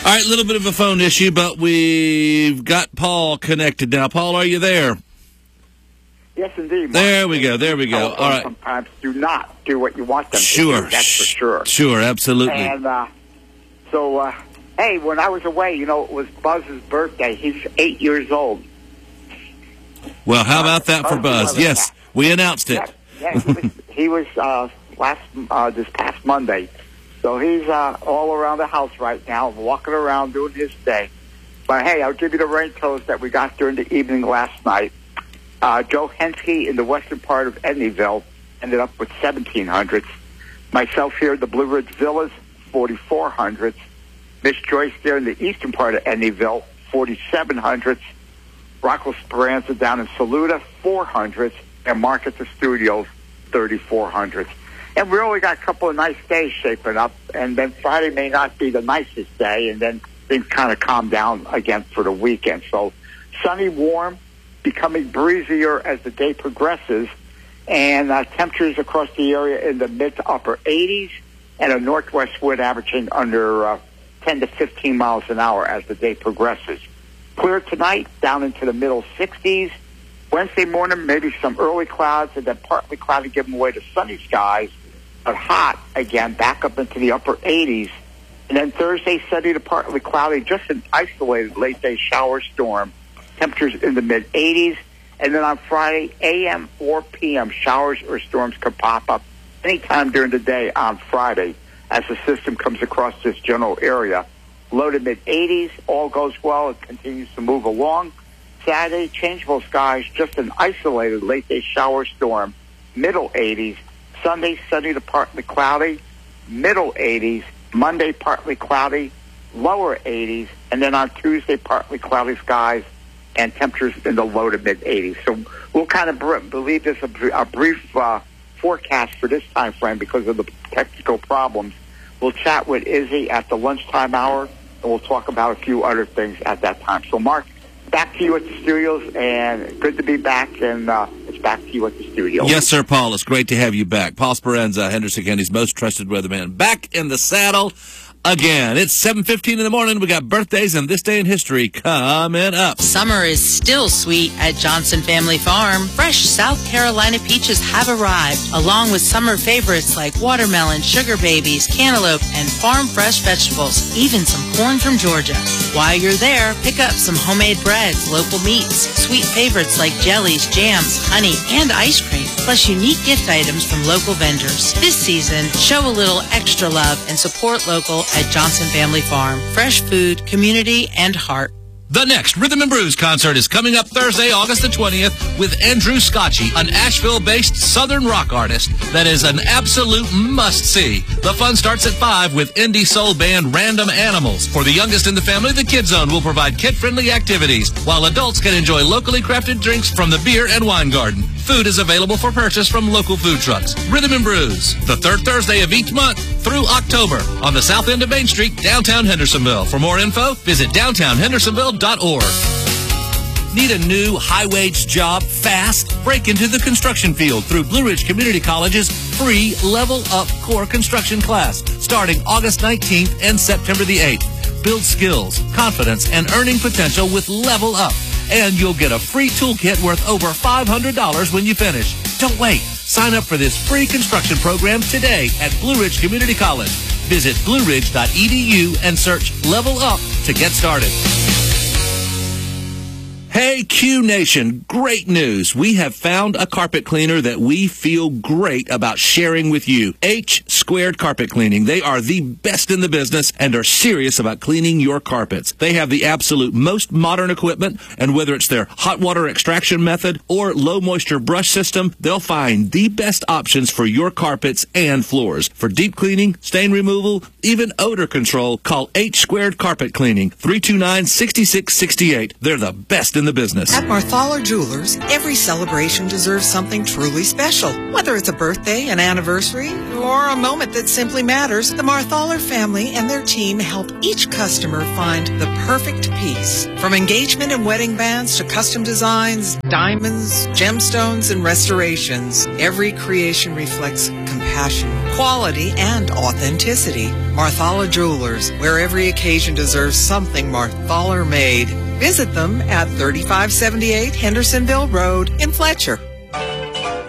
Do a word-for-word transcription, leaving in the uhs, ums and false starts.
right, a little bit of a phone issue, but we've got Paul connected now. Paul, are you there? Yes, indeed. Mark. There we go. There we go. All right. Sometimes do not do what you want them sure. to do. That's for sure. Sure, absolutely. And uh, so, uh, hey, when I was away, you know, it was Buzz's birthday. He's eight years old. Well, how about that for Buzz? Yes, we announced it. Yeah, yeah he was, he was uh, last uh, this past Monday. So he's uh, all around the house right now, walking around doing his thing. But, hey, I'll give you the rain totals that we got during the evening last night. Uh, Joe Henske in the western part of Edneyville ended up with seventeen hundredths. Myself here at the Blue Ridge Villas, forty-four hundredths. Miss Joyce there in the eastern part of Edneyville, forty-seven hundredths. Rocco Speranza down in Saluda, four hundredths. And Mark at the Studios, thirty-four hundredths. And we only got a couple of nice days shaping up. And then Friday may not be the nicest day. And then things kind of calm down again for the weekend. So sunny, warm, becoming breezier as the day progresses, and uh, temperatures across the area in the mid to upper eighties, and a northwest wind averaging under uh, ten to fifteen miles an hour as the day progresses. Clear tonight, down into the middle sixties. Wednesday morning, maybe some early clouds, and then partly cloudy giving way to sunny skies, but hot again, back up into the upper eighties. And then Thursday, sunny to partly cloudy, just an isolated late-day shower storm. Temperatures in the mid-eighties. And then on Friday, A M or P M, showers or storms could pop up anytime during the day on Friday as the system comes across this general area. Low to mid-eighties, all goes well. It continues to move along. Saturday, changeable skies, just an isolated late-day shower storm, middle eighties. Sunday, sunny to partly cloudy, middle eighties. Monday, partly cloudy, lower eighties. And then on Tuesday, partly cloudy skies, and temperatures in the low to mid-eighties. So we'll kind of br- believe this a, br- a brief uh, forecast for this time frame because of the technical problems. We'll chat with Izzy at the lunchtime hour, and we'll talk about a few other things at that time. So, Mark, back to you at the studios, and good to be back, and uh, it's back to you at the studio. Yes, sir, Paul. It's great to have you back. Paul Speranza, Henderson County's most trusted weatherman, back in the saddle again. It's seven fifteen in the morning. We got birthdays and this day in history coming up. Summer is still sweet at Johnson Family Farm. Fresh South Carolina peaches have arrived, along with summer favorites like watermelon, sugar babies, cantaloupe, and farm fresh vegetables, even some corn from Georgia. While you're there, pick up some homemade breads, local meats, sweet favorites like jellies, jams, honey, and ice cream, plus unique gift items from local vendors. This season, show a little extra love and support local at Johnson Family Farm. Fresh food, community, and heart. The next Rhythm and Blues concert is coming up Thursday, August the twentieth, with Andrew Scotchy, an Asheville-based Southern rock artist that is an absolute must-see. The fun starts at five with indie soul band Random Animals. For the youngest in the family, the Kid Zone will provide kid-friendly activities, while adults can enjoy locally crafted drinks from the Beer and Wine Garden. Food is available for purchase from local food trucks. Rhythm and Brews, the third Thursday of each month through October on the south end of Main Street, downtown Hendersonville. For more info, visit downtown hendersonville dot org. Need a new high-wage job fast? Break into the construction field through Blue Ridge Community College's free Level Up Core Construction class starting August nineteenth and September the eighth. Build skills, confidence, and earning potential with Level Up. And you'll get a free toolkit worth over five hundred dollars when you finish. Don't wait. Sign up for this free construction program today at Blue Ridge Community College. Visit blue ridge dot e d u and search Level Up to get started. Hey, Q Nation, great news. We have found a carpet cleaner that we feel great about sharing with you. H Squared Carpet Cleaning. They are the best in the business and are serious about cleaning your carpets. They have the absolute most modern equipment, and whether it's their hot water extraction method or low moisture brush system, they'll find the best options for your carpets and floors. For deep cleaning, stain removal, even odor control, call H Squared Carpet Cleaning, three two nine, six six six eight. They're the best in in the business. At Marthaler Jewelers, every celebration deserves something truly special. Whether it's a birthday, an anniversary, or a moment that simply matters, the Marthaler family and their team help each customer find the perfect piece. From engagement and wedding bands to custom designs, diamonds, gemstones, and restorations, every creation reflects compassion, quality, and authenticity. Marthaler Jewelers, where every occasion deserves something Marthaler made. Visit them at thirty-five seventy-eight Hendersonville Road in Fletcher.